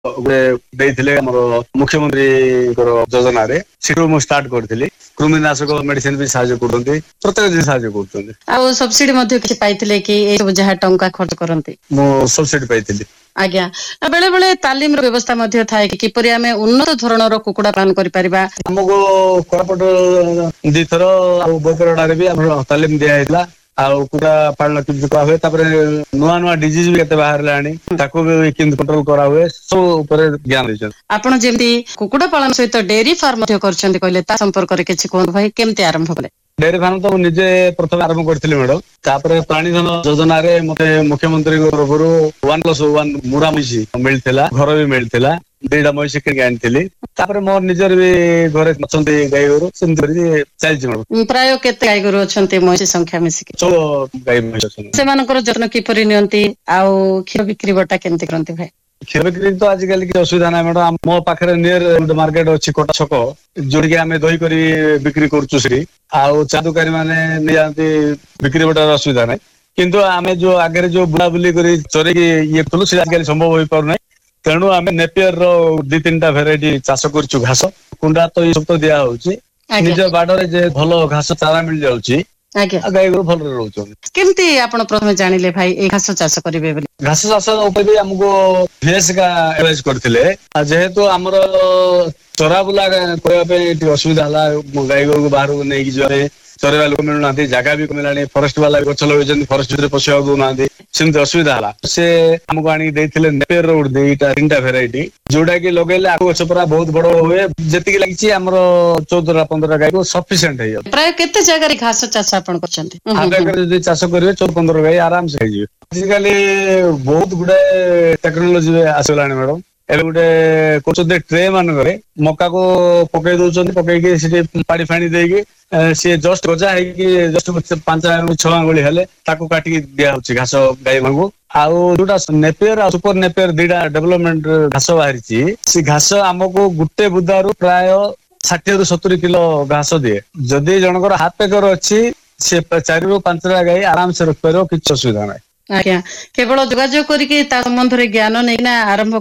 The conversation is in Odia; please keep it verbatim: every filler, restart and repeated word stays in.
ଦେଇଥିଲେ ଆମର ମୁଖ୍ୟମନ୍ତ୍ରୀ ଯୋଜନା ରେ ସେଠୁ ମୁଁ ଷ୍ଟାର୍ଟ କରିଥିଲି। କୃମିନାଶକ ମେଡିସିନ ବି ସାହାଯ୍ୟ କରୁଛନ୍ତି, ପ୍ରତ୍ୟେକ ଜିନିଷ ସାହାଯ୍ୟ କରୁଛନ୍ତି। ଆଉ ସବସିଡି ମଧ୍ୟ କିଛି ପାଇଥିଲେ କି ଏଇ ସବୁ ଯାହା ଟଙ୍କା ଖର୍ଚ୍ଚ କରନ୍ତି? ମୁଁ ସବସିଡି ପାଇଥିଲି। ଆଜ୍ଞା, ବେଳେ ବେଳେ ତାଲିମର ବ୍ୟବସ୍ଥା ମଧ୍ୟ ଥାଏ କି କିପରି ଆମେ ଉନ୍ନତ ଧରଣର କୁକୁଡା ପାଳନ କରିପାରିବା? ଆମକୁ କୋରାପୁଟ ଦିଥର ଆଉ ବୋଇତରଡାରେ ବି ଆମର ତାଲିମ ଦିଆ ହେଇଥିଲା। ଆଉ କୁକୁଡ଼ା ପାଳନ କେମିତି କରା ହୁଏ, ତାପରେ ନୂଆ ନୂଆ ଡିଜିଜ ବି କେତେ ବାହାରିଲାଣି ତାକୁ ବି କେମିତି କଣ୍ଟ୍ରୋଲ କରାହୁଏ, ସବୁ ଉପରେ ଜ୍ଞାନ ଦେଇଛନ୍ତି। ଆପଣ ଯେମିତି କୁକୁଡା ପାଳନ ସହିତ ଡେରି ଫାର୍ମ ମଧ୍ୟ କରିଛନ୍ତି କହିଲେ, ତା ସମ୍ପର୍କରେ କିଛି କୁହନ୍ତୁ ଭାଇ, କେମିତି ଆରମ୍ଭ କଲେ? ଡେରୀ ଫାର୍ମ ତ ମୁଁ ନିଜେ ପ୍ରଥମେ ଆରମ୍ଭ କରିଥିଲି ମ୍ୟାଡମ। ତାପରେ ପ୍ରାଣୀଧନ ଯୋଜନାରେ ମତେ ମୁଖ୍ୟମନ୍ତ୍ରୀଙ୍କ ତରଫରୁ ୱାନ ପ୍ଲସ ୱାନ ମୁରା ମଇଁଷି ମିଳିଥିଲା, ଘର ବି ମିଳିଥିଲା। ଦିଟା ମଇଁଷି କିଣିକି ଆଣିଥିଲି। ତାପରେ ମୋର ନିଜର ବି ଘରେ ଅଛନ୍ତି ଗାଈ ଗୋରୁ, ସେମିତି କରି ଚାଲିଛି ମ୍ୟାଡ଼ାମ। ପ୍ରାୟ କେତେ ଗାଈଗୋରୁ ଅଛନ୍ତି ମଇଁଷି ସଂଖ୍ୟା ମିଶିକି? ଷୋଳ ଗାଈ ମଇଁଷି ଅଛନ୍ତି। ସେମାନଙ୍କର ଯତ୍ନ କିପରି ନିଅନ୍ତି, ଆଉ କ୍ଷୀର ବିକ୍ରି ବଟା କେମିତି କରନ୍ତି ଭାଇ? କ୍ଷୀର ବିକ୍ରି ତ ଆଜିକାଲି କିଛି ଅସୁବିଧା ନାହିଁ ମ୍ୟାଡମ। ମୋ ପାଖରେ ନିୟର ଗୋଟେ ମାର୍କେଟ ଅଛି କଟା ଛକ, ଯୋଉଠିକି ଆମେ ଦହି କରି ବିକ୍ରି କରୁଛୁ ସେଠି। ଆଉ ଚା ଦୋକାନୀ ମାନେ ନେଇଯାଆନ୍ତି, ବିକ୍ରି ବଟାର ଅସୁବିଧା ନାହିଁ। କିନ୍ତୁ ଆମେ ଯୋଉ ଆଗରେ ଯୋଉ ବୁଲାବୁଲି କରି ଚରିକି ଇଏ କଲୁ, ସେଇଟା ଆଜିକାଲି ସମ୍ଭବ ହୋଇପାରୁନାହିଁ। ତେଣୁ ଆମେ ନେପିୟର ର ଦି ତିନିଟା ଭେରାଇଟି ଚାଷ କରୁଛୁ। ଘାସ କୁଣ୍ଡା ତ ଏଇ ସବୁ ତ ଦିଆ ହଉଛି। ଆଜ୍ଞା ନିଜ ବାଡରେ ଯେ ଭଲ ଘାସ ଚାରା ମିଳିଯାଉଛି, ଆଜ୍ଞା, ଆଉ ଗାଈ ଗୋରୁ ଭଲରେ ରହୁଛନ୍ତି। କେମିତି ଆପଣ ପ୍ରଥମେ ଜାଣିଲେ ଭାଇ ଏଇ ଘାସ ଚାଷ କରିବେ ବୋଲି? ଘାସ ଚାଷ ଉପରେ ବି ଆମକୁ ଭିଏସ ଗା ଆଡଭାଇସ କରିଥିଲେ। ଆଉ ଯେହେତୁ ଆମର ଚରା ବୁଲା କରିବା ପାଇଁ ଟିକେ ଅସୁବିଧା ହେଲା, ଗାଈ ଗୋରୁକୁ ବାହାରକୁ ନେଇକି ଯିବା ପାଇଁ ଚରେଇବା ଲୋକ ମିଳୁନାହାନ୍ତି, ଜାଗା ବି କମିଲାଣି, ଫରେଷ୍ଟ ବାଲା ଗଛ ଲଗେଇଛନ୍ତି, ଫରେଷ୍ଟ ଭିତରେ ପଶିବାକୁ ଦଉନାହାନ୍ତି। ସେମିତି ଅସୁବିଧା ହେଲା। ସେ ଆମକୁ ଆଣିକି ଦେଇଥିଲେ ନେପିୟର ର ଦିଟା ତିନିଟା ଭେରାଇଟି, ଯୋଉଟା କି ଲଗେଇଲେ ଆଖୁ ଗଛ ପୁରା ବହୁତ ବଡ ହୁଏ। ଯେତିକି ଲାଗିଛି ଆମର ଚଉଦଟା ପନ୍ଦରଟା ଗାଈକୁ ସଫିସିଏଣ୍ଟ ହେଇଯାଉଛି। ପ୍ରାୟ କେତେ ଜାଗାରେ ଘାସ ଚାଷ ଆପଣ କରିଛନ୍ତି? ହୁଁ ହୁଁ ହାଫ ହୁଁ। ଏକର ଯଦି ଚାଷ କରିବେ ଚଉଦ ପନ୍ଦର ଗାଈ ଆରାମସେ ହେଇଯିବେ। ଆଜିକାଲି ବହୁତ ଗୁଡାଏ ଟେକ୍ନୋଲୋଜି ଆସିଗଲାଣି ମ୍ୟାଡମ। ଏବେ ଗୋଟେ କରୁଛନ୍ତି ଟ୍ରେ ମାନଙ୍କରେ ମକାକୁ ପକେଇ ଦଉଛନ୍ତି, ପକେଇକି ସେଠି ପାଣି ଫାଣି ଦେଇକି ସିଏ ଜଷ୍ଟ ଗଜା ହେଇକି ଜଷ୍ଟ ପାଞ୍ଚ ଆଙ୍ଗୁଳି ଛଅ ଆଙ୍ଗୁଳି ହେଲେ ତାକୁ କାଟିକି ଦିଆହଉଛି ଘାସ ଗାଈ ମାନଙ୍କୁ। ଆଉ ଯୋଉଟା ନେପିୟର ଆଉ ସୁପର ନେପିୟର ଦିଟା ଡେଭଲପମେଣ୍ଟ ଘାସ ବାହାରିଛି, ସେ ଘାସ ଆମକୁ ଗୋଟେ ବୁଦାରୁ ପ୍ରାୟ ଷାଠିଏ ରୁ ସତୁରି କିଲୋ ଘାସ ଦିଏ। ଯଦି ଜଣଙ୍କର ହାଫ ଏକର ଅଛି, ସେ ଚାରିରୁ ପାଞ୍ଚଟା ଗାଈ ଆରାମସେ ରଖିପାରିବ, କିଛି ଅସୁବିଧା ନାହିଁ। ଆଜ୍ଞା, କେବଳ ଯୋଗାଯୋଗ କରିକି ତା ସମ୍ବନ୍ଧରେ ଜ୍ଞାନ ନେଇକିନା ଆରମ୍ଭ